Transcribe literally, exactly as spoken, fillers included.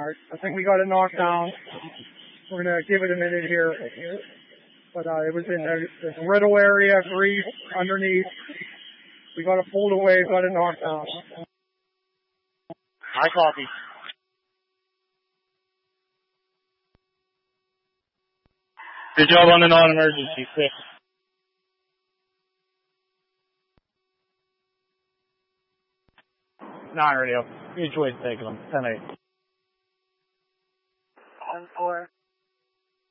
Alright, I think we got it knocked down. We're gonna give it a minute here. But uh, it was in the, the riddle area, grease underneath. We got it pulled away, got it knocked down. High copy. Good job on the non-emergency. Six. Nine radio. Each way taking them. ten eight. ten four.